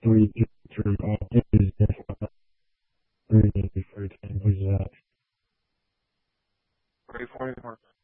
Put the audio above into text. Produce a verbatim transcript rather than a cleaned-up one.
three two three. Uh, this is definitely three thirteen. Who's that? Ready for me, Mark?